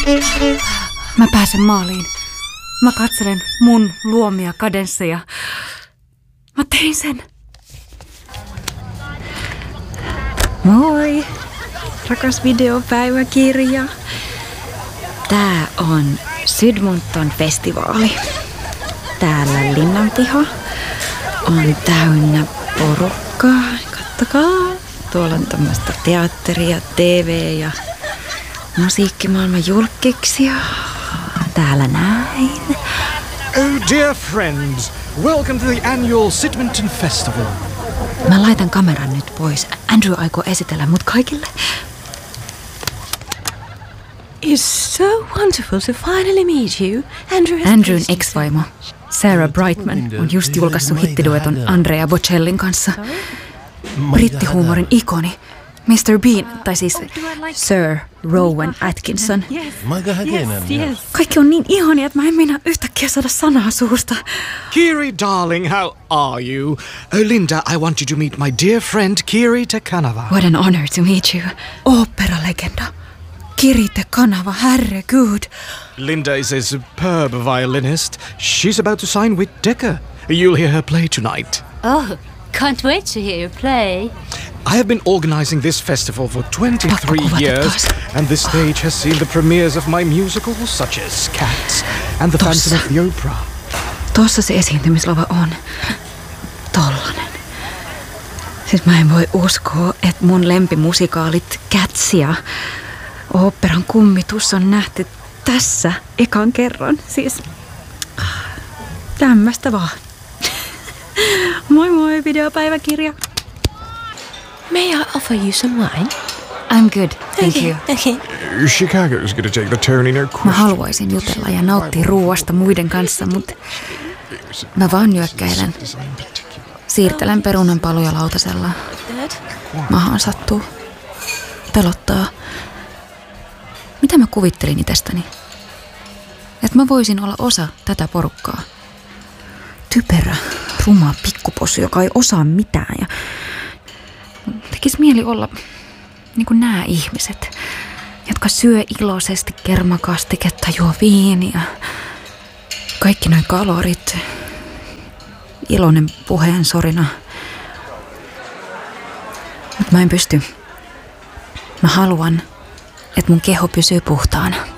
Mä pääsen maaliin. Mä katselen mun luomia kadensseja. Mä tein sen. Moi, rakas videopäiväkirja. Tää on Sydmonton-festivaali. Täällä linnanpiha on täynnä porukkaa. Kattokaa. Tuolla on tämmöistä teatteria, TV ja musiikkimaailman julkkiksia. Täällä näin. Oh dear friends, welcome to the annual Sydmonton Festival. Mä laitan kameran nyt pois. Andrew aikoo esitellä mut kaikille. It's so wonderful to finally meet you. Andrewn ex-vaimo Sarah Brightman on just julkaissut hittidueton Andrea Bocellin kanssa. Brittihuumorin ikoni Mr. Bean, tai siis Sir Rowan Atkinson. Yes. Kaikki on niin ihania, että mä en meinaa yhtäkkiä saada sanaa suusta. Kiri, darling, how are you? Oh, Linda, I want you to meet my dear friend Kiri Te Kanava. What an honor to meet you. Opera-legenda. Kiri Te Kanava, herregud. Linda is a superb violinist. She's about to sign with Decca. You'll hear her play tonight. Oh, can't wait to hear you play. I have been organizing this festival for 23 years, and this stage has seen the premieres of my musicals, such as Cats and The Phantom of the Opera. Tuossa se esiintymislava on. Tollanen. Siis mä en voi uskoa, että mun lempimusikaalit Cats ja oopperan kummitus on nähty tässä ekan kerran. Siis tämmöstä vaan. Moi moi, videopäiväkirja. May I offer you some wine? I'm good, thank you. Okay. Chicago's gonna take the Tony, no question. Mä haluaisin jutella ja nauttia ruuasta muiden kanssa, mutta mä vaan nyökkäilen. Siirtelen perunanpaluja lautasella. Mahaan sattuu. Pelottaa. Mitä mä kuvittelin itsestäni? Että mä voisin olla osa tätä porukkaa. Typerä, ruma pikkupossu, joka ei osaa mitään. Ja tekis mieli olla niin kuin nämä ihmiset, jotka syö iloisesti kermakastiketta, juo viiniä. Kaikki noi kalorit. Iloinen puheen sorina. Mutta mä en pysty. Mä haluan, että mun keho pysyy puhtaana.